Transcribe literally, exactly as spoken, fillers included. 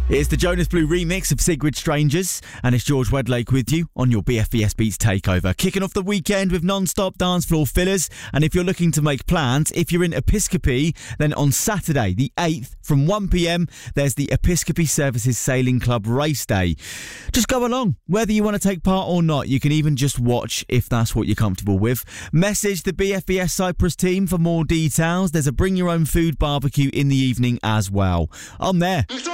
It's the Jonas Blue remix of Sigrid Strangers, and it's George Wedlake with you on your B F B S Beats Takeover. Kicking off the weekend with non-stop dance floor fillers, and if you're looking to make plans, if you're in Episcopi, then on Saturday the eighth from one p m, there's the Episcopi Services Sailing Club Race Day. Just go along, whether you want to take part or not. You can even just watch if that's what you're comfortable with. Message the B F B S Cyprus team for more details. There's a bring your own food barbecue in the evening as well. I'm there.